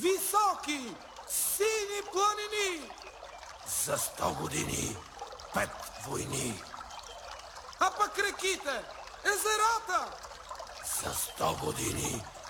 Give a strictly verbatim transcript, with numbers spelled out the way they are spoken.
високи, сини планини. За сто години пет войни. А пък реките, езерата. За сто години